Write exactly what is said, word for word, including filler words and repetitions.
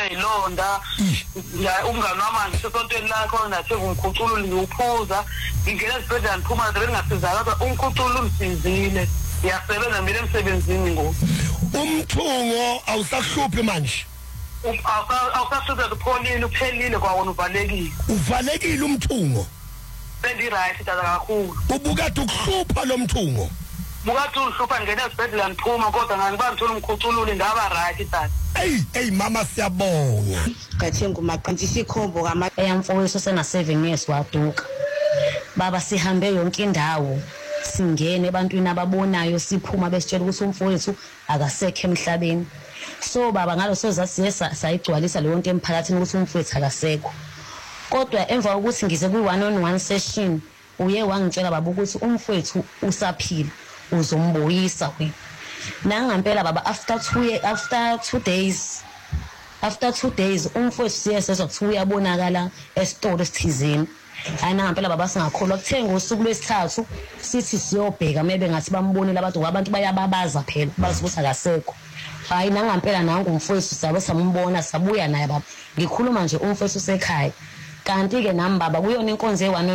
unezilonda umngane wamanje sesontweni lakho nathi ngumkhuculo ngiyuphuza ngingena esibhedlela ngiphuma nje bengasizakala kodwa umkhuculo umsizile ngiyasebenza mina emsebenzini ngoku umthungo awusahluphi manje awusahlupha kupholile uphelile kwawona uvalekile uvalekile umthungo sendiright tata kakhulu ubukade ukuhlupha lo mthungo bukathi uhlupha ngena esibhedlela ngiphuma kodwa ngangiba ngithola umkhucululi ngaba right tata hey hey mama siyabonga kathe ngumaqintsisa ikhombo kama eyamfowethu sena seven years waduka baba sihambe yonke indawo singene ebantwini ababonayo siphuma besitshela ukuthi umfowethu akasekho emhlabeni so baba ngalo sozathi sayigcwalisa leyo nto emphakathini ukuthi umfowethu akasekho kodwa emva kokuthi ngize kwi one on one session uye wangitshela baba ukuthi umfowethu usaphila uzombuyisa wena nangampela baba after two after two days after two days umfowethu siyesezwa ukuthi uyabonakala esitolo esithizeni ayinangampela baba singakholwa kuthenga usuku lwesithathu sithi siyobheka maybe ngathi bambonile abantu abantu bayababaza phela bazi ukuthi akasekho hayi nangampela nangu umfowethu sabe sambona sabuya naye baba ngikhuluma nje umfowethu usekhaya kanti ke nami baba kuyona inkonzo e one